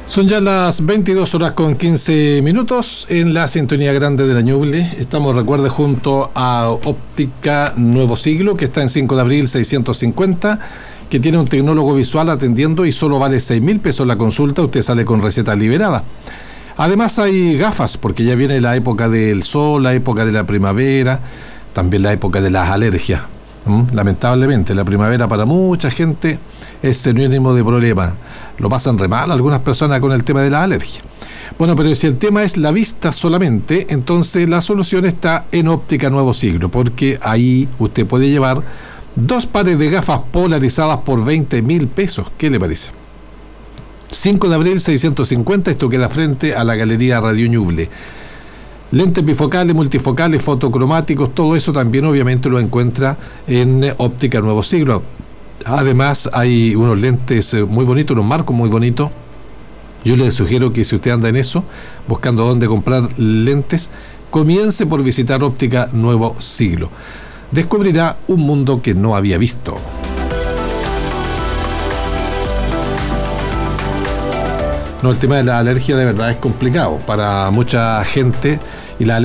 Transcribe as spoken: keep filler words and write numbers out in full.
Son ya las veintidós horas con quince minutos en la sintonía grande de la Ñuble. Estamos, recuerde, junto a Óptica Nuevo Siglo, que está en cinco de abril seiscientos cincuenta, que tiene un tecnólogo visual atendiendo y solo vale seis mil pesos la consulta. Usted sale con receta liberada. Además hay gafas, porque ya viene la época del sol, la época de la primavera, también la época de las alergias. ¿Mm? Lamentablemente, la primavera para mucha gente es sinónimo de problema. Lo pasan re mal algunas personas con el tema de la alergia. Bueno, pero si el tema es la vista solamente, entonces la solución está en Óptica Nuevo Siglo, porque ahí usted puede llevar dos pares de gafas polarizadas por veinte mil pesos. ¿Qué le parece? cinco de abril seiscientos cincuenta, esto queda frente a la Galería Radio Ñuble. Lentes bifocales, multifocales, fotocromáticos, todo eso también obviamente lo encuentra en Óptica Nuevo Siglo. Además hay unos lentes muy bonitos, unos marcos muy bonitos. Yo les sugiero que si usted anda en eso, buscando dónde comprar lentes, comience por visitar Óptica Nuevo Siglo. Descubrirá un mundo que no había visto. No, el tema de la alergia de verdad es complicado para mucha gente, y la